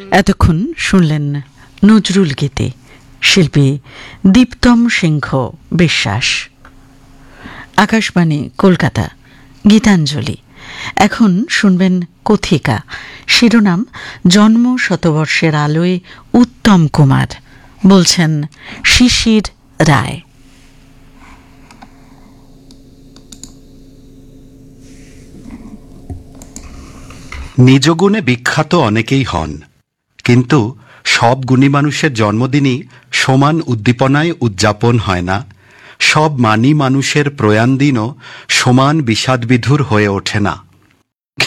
এতক্ষণ শুনলেন নজরুল গীতি, শিল্পী দীপ্তম সিংহ বিশ্বাস। আকাশবাণী কলকাতা, গীতাঞ্জলি। এখন শুনবেন কথিকা, শিরোনাম জন্ম শতবর্ষের আলোয় উত্তম কুমার। বলছেন শিশির রায়। নিজ গুণে বিখ্যাত অনেকেই হন, কিন্তু সব গুণী মানুষের জন্মদিনই সমান উদ্দীপনায় উদযাপন হয় না। সব মানী মানুষের প্রয়াণ দিনও সমান বিষাদবিধুর হয়ে ওঠে না।